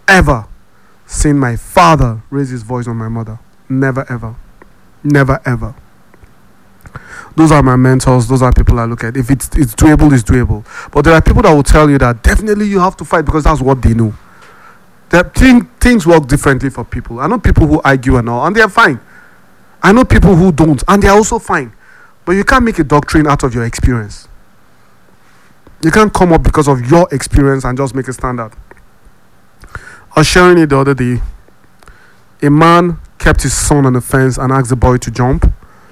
ever seen my father raise his voice on my mother. Never ever. Never ever. Those are my mentors. Those are people I look at. If it's doable, it's doable. But there are people that will tell you that definitely you have to fight because that's what they know. Things work differently for people. I know people who argue and all, and they are fine. I know people who don't, and they are also fine. But you can't make a doctrine out of your experience. You can't come up because of your experience and just make a standard. I was sharing it the other day. A man kept his son on the fence and asked the boy to jump.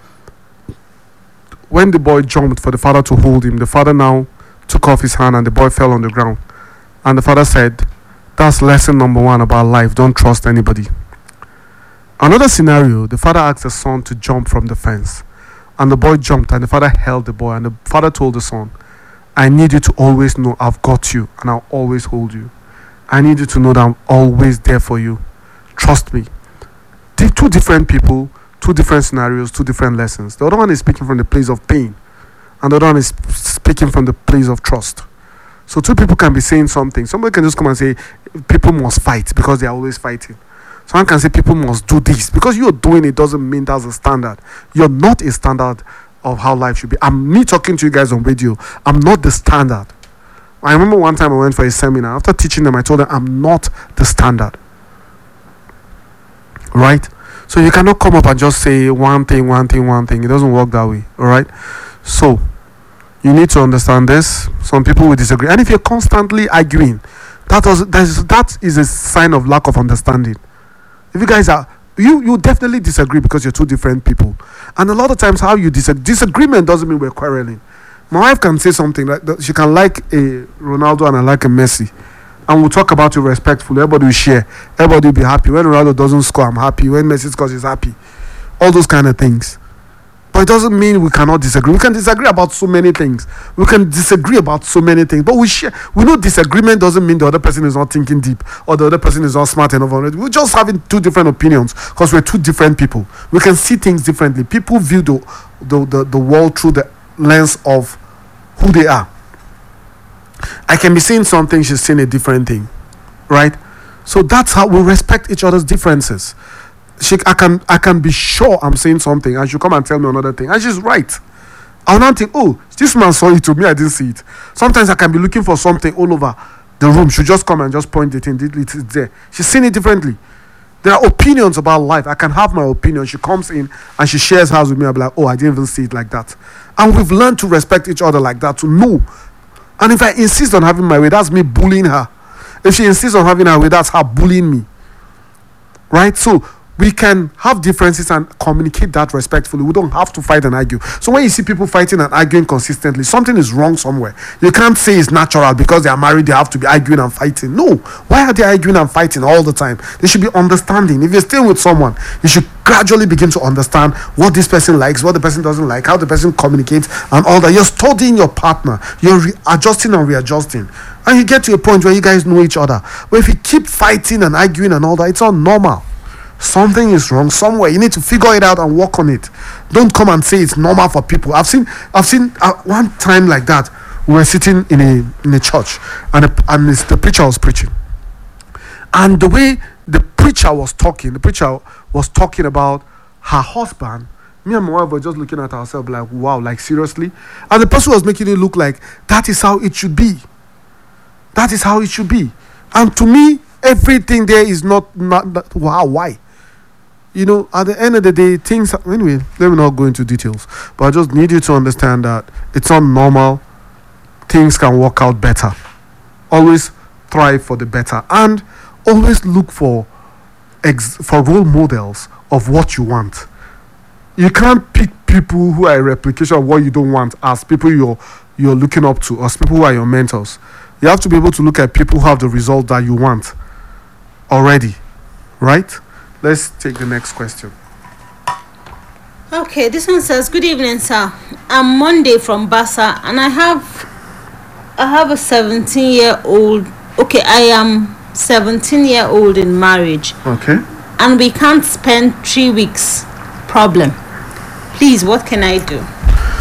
When the boy jumped for the father to hold him, the father now took off his hand and the boy fell on the ground. And the father said, "That's lesson number 1 about life. Don't trust anybody." Another scenario, the father asked the son to jump from the fence. And the boy jumped and the father held the boy. And the father told the son, "I need you to always know I've got you and I'll always hold you. I need you to know that I'm always there for you. Trust me." Two different people, 2 different scenarios, 2 different lessons. The other one is speaking from the place of pain, and the other one is speaking from the place of trust. So 2 people can be saying something. Somebody can just come and say people must fight because they are always fighting. Someone can say people must do this because you're doing it doesn't mean that's a standard. You're not a standard of how life should be. Me talking to you guys on radio, I'm not the standard. I remember one time I went for a seminar. After teaching them, I told them I'm not the standard. Right? So you cannot come up and just say one thing. It doesn't work that way. Alright? So you need to understand this. Some people will disagree. And if you're constantly arguing, that is a sign of lack of understanding. If you guys are you definitely disagree because you're 2 different people. And a lot of times how you disagreement doesn't mean we're quarreling. My wife can say something like that. She can like a Ronaldo and I like a Messi. And we'll talk about it respectfully. Everybody will share. Everybody will be happy. When Ronaldo doesn't score, I'm happy. When Messi scores, he's happy. All those kind of things. But it doesn't mean we cannot disagree. We can disagree about so many things. We can disagree about so many things. But we share. We know disagreement doesn't mean the other person is not thinking deep or the other person is not smart enough. We're just having 2 different opinions because we're 2 different people. We can see things differently. People view the world through the lens of who they are. I can be saying something, she's saying a different thing. Right? So that's how we respect each other's differences. I can be sure I'm saying something and she'll come and tell me another thing. And she's right. I'll not think, oh, this man saw it to me, I didn't see it. Sometimes I can be looking for something all over the room. She'll just come and just point it in. It's there. She's seen it differently. There are opinions about life. I can have my opinion. She comes in and she shares hers with me. I'll be like, oh, I didn't even see it like that. And we've learned to respect each other like that, to know. And if I insist on having my way, that's me bullying her. If she insists on having her way, that's her bullying me. Right? So we can have differences and communicate that respectfully. We don't have to fight and argue. So when you see people fighting and arguing consistently, something is wrong somewhere. You can't say it's natural because they are married, they have to be arguing and fighting. No. Why are they arguing and fighting all the time? They should be understanding. If you're staying with someone, you should gradually begin to understand what this person likes, what the person doesn't like, how the person communicates and all that. You're studying your partner. You're adjusting and readjusting. And you get to a point where you guys know each other. But if you keep fighting and arguing and all that, it's not normal. Something is wrong somewhere. You need to figure it out and work on it. Don't come and say it's normal for people. I've seen one time like that. We were sitting in a church and the preacher was preaching. And the way the preacher was talking about her husband. Me and my wife were just looking at ourselves like, wow, like seriously? And the person was making it look like that is how it should be. That is how it should be. And to me, everything there is not wow, why? You know, at the end of the day, things... Anyway, let me not go into details. But I just need you to understand that it's not normal. Things can work out better. Always thrive for the better. And always look for role models of what you want. You can't pick people who are a replication of what you don't want as people you're looking up to, as people who are your mentors. You have to be able to look at people who have the result that you want already. Right? Let's take the next question. Okay, this one says, good evening, sir. I'm Monday from Bassa and I have a 17-year-old. Okay, I am 17-year-old in marriage. Okay. And we can't spend 3 weeks. Problem. Please, what can I do?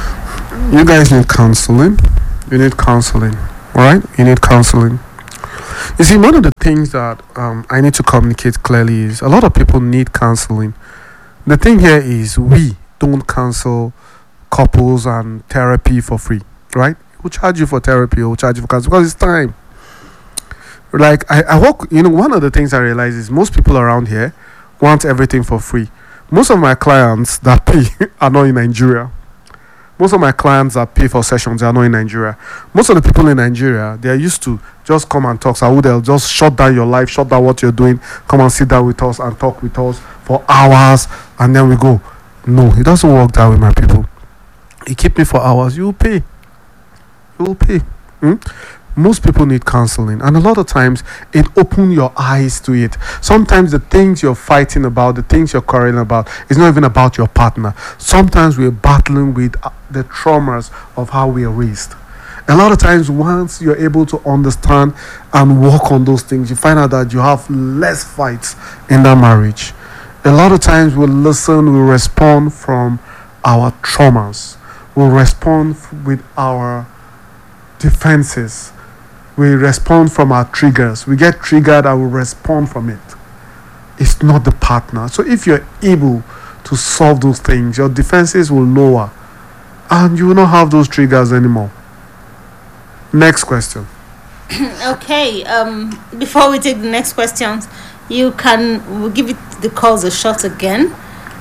You guys need counseling. You need counseling. Alright? You need counseling. You see, one of the things that I need to communicate clearly is a lot of people need counseling. The thing here is we don't counsel couples and therapy for free, right? We'll charge you for therapy or we'll charge you for counseling because it's time. Like I work, one of the things I realize is most people around here want everything for free. Most of my clients that pay are not in Nigeria. Most of my clients that pay for sessions are not in Nigeria. Most of the people in Nigeria, they are used to just come and talk. So they'll just shut down your life, shut down what you're doing, come and sit down with us and talk with us for hours, and then we go. No, it doesn't work that way, my people. You keep me for hours, you will pay. You will pay. Most people need counseling, and a lot of times it opens your eyes to it. Sometimes the things you're fighting about, the things you're quarreling about, is not even about your partner. Sometimes we're battling with the traumas of how we are raised. A lot of times, once you're able to understand and work on those things, you find out that you have less fights in that marriage. A lot of times we listen, we respond from our traumas, we respond with our defenses. We respond from our triggers. We get triggered and we respond from it. It's not the partner. So if you're able to solve those things, your defenses will lower and you will not have those triggers anymore. Next question. Okay, before we take the next questions, we'll give it the calls a shot again.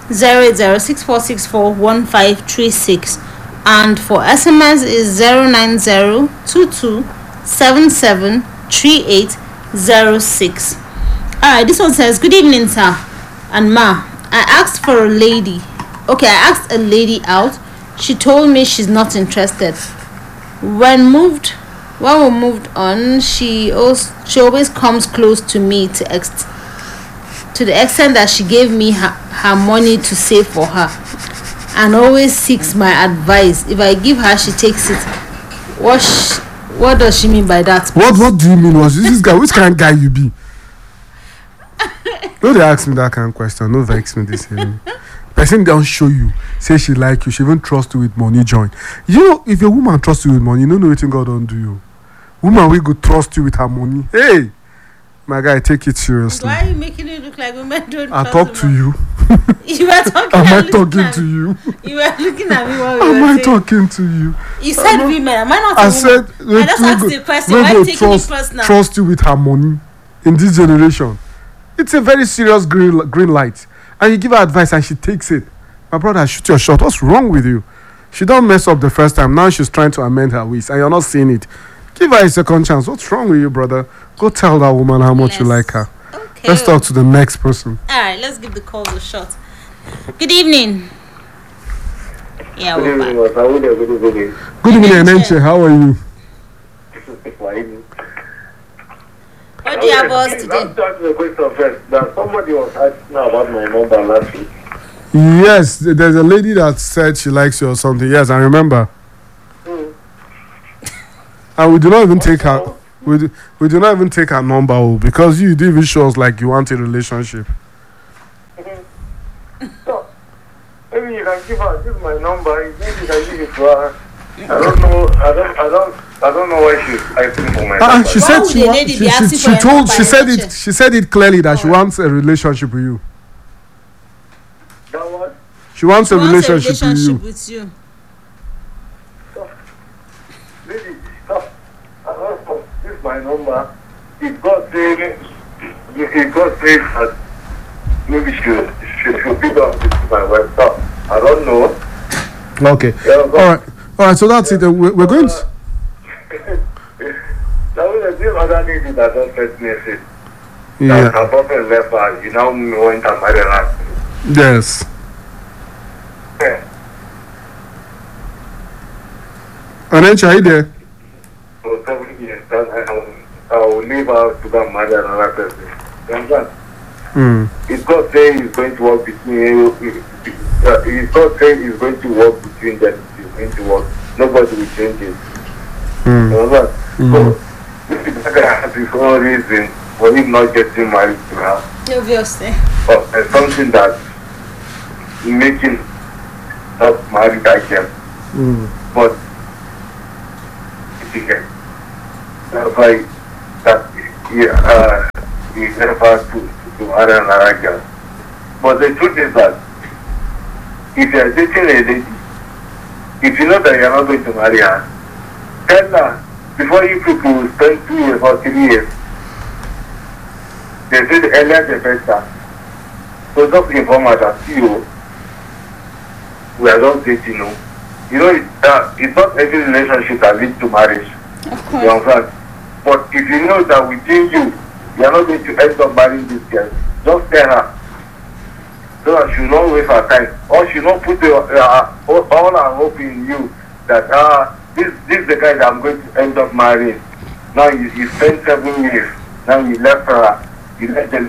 08064641536, and for SMS is 09022773806. Alright, this one says, good evening, sir and ma. I asked a lady out. She told me she's not interested. When we moved on, she always comes close to me to the extent that she gave me her money to save for her, and always seeks my advice. If I give her, she takes it. What does she mean by that? What do you mean? Was this guy? Which kind of guy you be? Don't they ask me that kind of question? No vex me this evening. Person don't show you, say she like you, she even trust you with money join. If a woman trusts you with money, you don't know anything God don't do you. Woman will go trust you with her money. Hey, my guy, take it seriously. Why are you making it look like women don't I trust talk to you. You were talking. Am I talking to you? You were looking at me while we Am were I saying. talking to you? You said women. Am I not? I a said woman? I just asked the question. Why are you taking it personal? Trust you with her money in this generation. It's a very serious green light, and you give her advice and she takes it. My brother, shoot your shot. What's wrong with you? She don't mess up the first time. Now she's trying to amend her ways, and you're not seeing it. Give her a second chance. What's wrong with you, brother? Go tell that woman how much you like her. Okay. Let's talk to the next person. All right, let's give the call a shot. Good evening. Yeah, Good we're evening, back. Good evening, Enenche. How are you? What do you have for us today? Let's start with a question first. That somebody was asking about my number last week. Yes, there's a lady that said she likes you or something. Yes, I remember. And we do not even take her. We do not even take her number because you didn't even show us like you want a relationship. So, maybe you can give her. This is my number. Maybe you can give it to her. I don't know. I don't know why she's asking for my number. She Why said would the lady be asking for your number, Enenche? she said it clearly that she wants a relationship with you. That one? She wants a Wants relationship with you. with you. Maybe. So, I don't know. This is my number. If God says that maybe she should pick up this is my wife. So, I don't know. Okay. Yeah, All right. So that's it. We're going to. That was a deal other lady that don't let me say. Yeah. Her boyfriend left her. You now went and married her. Yes. Yeah. Enenche, are you there? For 7 years, I will leave her to go and marry another person. You understand? If God says he's going to work between you, if God says he's going to work between them, he's going to work. Nobody will change it. You understand? So, this guy has his own reason for him not getting married to her. Obviously. But it's something that making not married again. But it's again. That's why that he never to marry another girl. But the truth is that if you are dating a lady, if you know that you are not going to marry her, tell her before you people spend 2 years or 3 years. They say the earlier the better. So just inform her that you, we are just dating, You know, it's not every relationship that leads to marriage. Of course. You understand? But if you know that within you are not going to end up marrying this girl, just tell her. So that she will not waste her time. Or she will not put all her hope in you that this is the guy that I'm going to end up marrying. Now you spent 7 years. Now you left her. You let them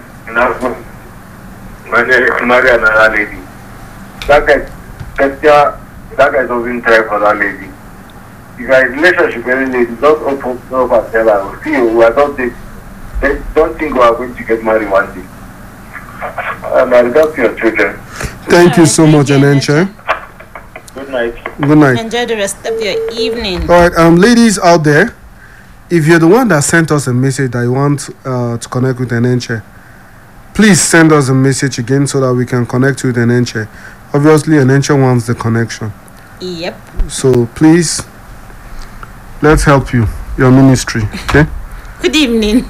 marry another lady. That guy doesn't try for that lady. If you are in a relationship with any lady, just open up and tell her, see, we are not don't think we are going to get married one day. And I regard to your children. Thank you so much, Enenche. Good night. Good night. Enjoy the rest of your evening. All right, ladies out there, if you're the one that sent us a message that you want to connect with Enenche, please send us a message again so that we can connect with Enenche. Obviously, Enenche wants the connection. Yep. So please, let's help you, your ministry, okay? Good evening.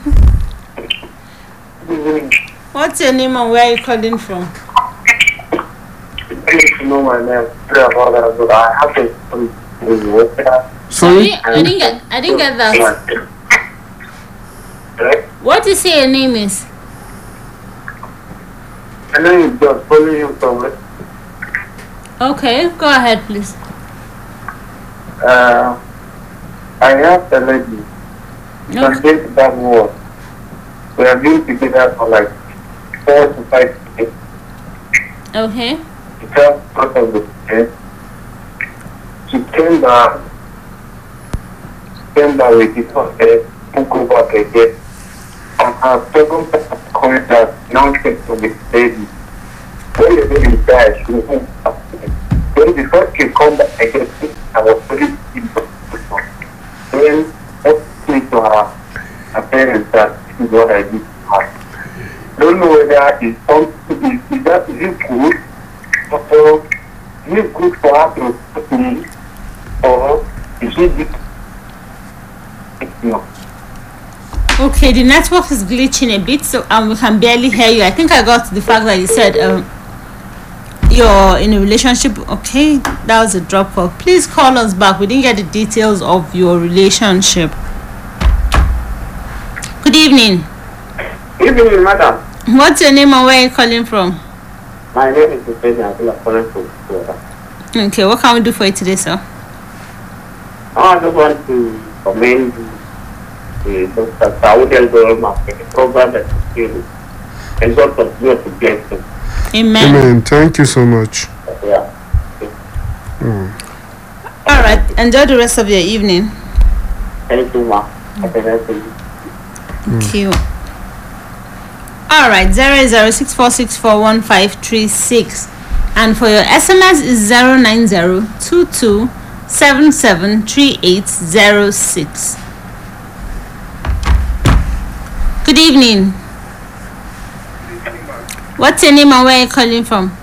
What's your name and where are you calling from? I need to know my name. But I have to. Sorry? I didn't get that. What do you say your name is? My name is just following you from it. Okay, go ahead, please. I have a lady. She did that work. We have been together for like 4 to 5 years. Okay. She just out of the day. She came back with this one head, took over again. And her second comment that now came to the baby. When the baby died, she went up. When the first she come back again, I was very simple. Then I said to her parents that this is what I did to her. Don't know whether it's something, is it good? Or is it good for her to talk to me? Or is it no? Okay, the network is glitching a bit, so we can barely hear you. I think I got the fact that you said you're in a relationship. Okay, that was a drop call. Please call us back. We didn't get the details of your relationship. Good evening. Good evening, madam. What's your name and where are you calling from? My name is Hussein. I'm calling from Florida. Okay, what can we do for you today, sir? I just want to commend Dr. Saudi Al-Gorma for the program that is doing. And God continue to bless him. Amen. Amen. Thank you so much. Yeah. All right, enjoy the rest of your evening. Thank you, ma. Have a nice day. Thank you. All right, 0064641536, and for your SMS is 09022773806. Good evening. What's your name and where are you calling from?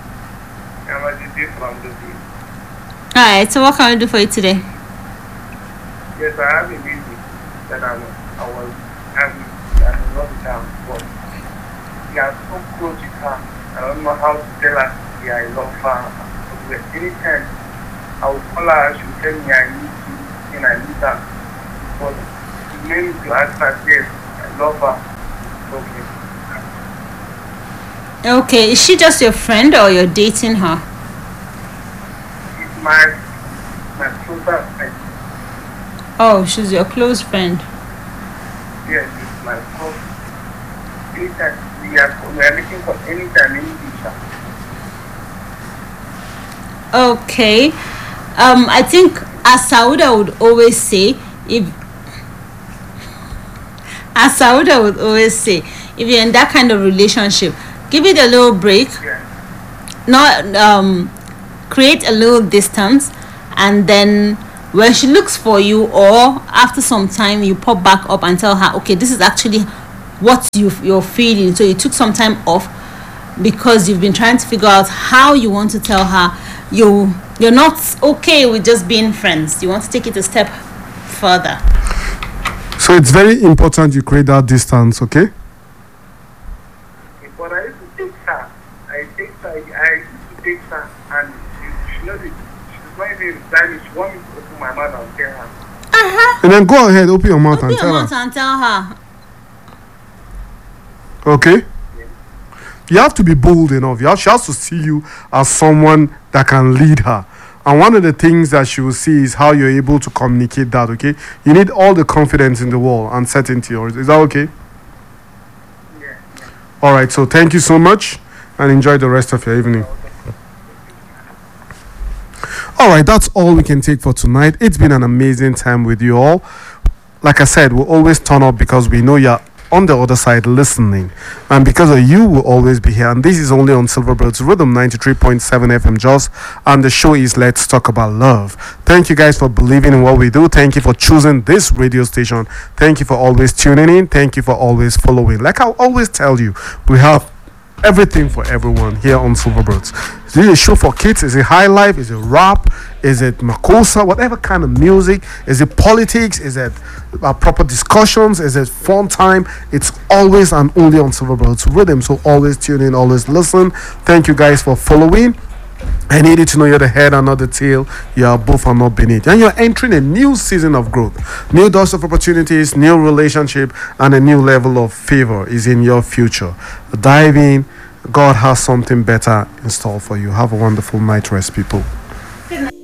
All right, so what can we do for you today? Yes, I have a baby that I was having at another time, but we are so close with her. I don't know how to tell her I love her. But anytime I will call her, she will tell me I need you and I need her. But she made me to ask her, yes, I love her. Okay, is she just your friend or you're dating her? She's my closer friend. Oh, she's your close friend. Yes, it's my close. Anytime we are looking for anytime, any teacher. Okay. I think as Sauda would always say, if you're in that kind of relationship, give it a little break. Yeah. Not create a little distance, and then when she looks for you, or after some time you pop back up and tell her, okay, this is actually what you're feeling. So you took some time off because you've been trying to figure out how you want to tell her you're not okay with just being friends. You want to take it a step further. So it's very important you create that distance, okay? But I used to take her. I used to take her, and she knows it. She's going to reply. She wants me to open my mouth and tell her. And then go ahead, open your mouth and Open your tell mouth her. and tell her. Okay? You have to be bold enough. She has to see you as someone that can lead her. And one of the things that she will see is how you're able to communicate that, okay? You need all the confidence in the world and certainty. Is that okay? Yeah. All right, so thank you so much and enjoy the rest of your evening. All right, that's all we can take for tonight. It's been an amazing time with you all. Like I said, we'll always turn up because we know you're on the other side listening, and because of you we'll always be here. And this is only on Silverbirds Rhythm 93.7 FM Jos, and the show is Let's Talk About Love. Thank you guys for believing in what we do. Thank you for choosing this radio station. Thank you for always tuning in. Thank you for always following. Like I always tell you, we have everything for everyone here on Silverbirds. Is it a show for kids? Is it high life? Is it rap? Is it makosa? Whatever kind of music? Is it politics? Is it proper discussions? Is it fun time? It's always and only on Silverbirds Rhythm. So always tune in, always listen. Thank you guys for following. I needed to know you're the head and not the tail. You are both and not beneath. And you're entering a new season of growth. New doors of opportunities, new relationship, and a new level of favor is in your future. Dive in. God has something better in store for you. Have a wonderful night rest, people. Good night.